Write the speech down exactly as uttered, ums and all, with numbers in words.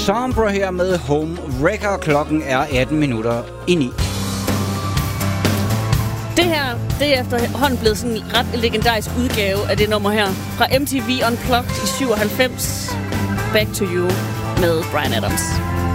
Sombra her med Home Wrecker. Klokken er atten minutter i ni. Det her, det er efterhånden blevet sådan en ret legendarisk udgave af det nummer her. Fra M T V Unplugged i syvoghalvfems. Back to You med Bryan Adams.